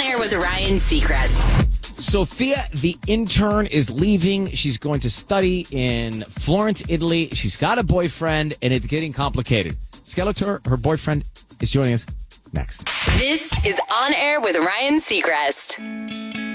Air with Ryan Seacrest. Sophia, the intern, is leaving. She's going to study in Florence, Italy. She's got a boyfriend, and it's getting complicated. Skeletor, her boyfriend, is joining us next. This is On Air with Ryan Seacrest.